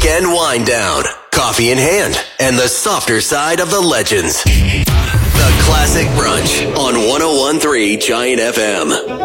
weekend wind down, coffee in hand, and the softer side of the legends. The Classic Brunch on 101.3 Giant FM.